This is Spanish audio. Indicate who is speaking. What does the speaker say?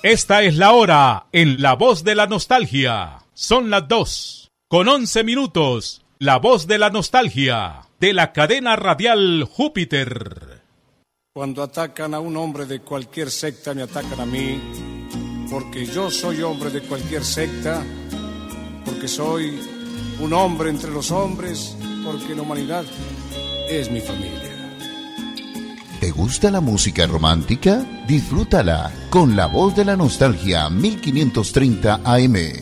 Speaker 1: Esta es la hora en La Voz de la Nostalgia. Son las 2:11. La Voz de la Nostalgia, de la cadena radial Júpiter.
Speaker 2: Cuando atacan a un hombre de cualquier secta, me atacan a mí, porque yo soy hombre de cualquier secta, porque soy un hombre entre los hombres, porque la humanidad es mi familia.
Speaker 3: ¿Te gusta la música romántica? Disfrútala con La Voz de la Nostalgia 1530 AM.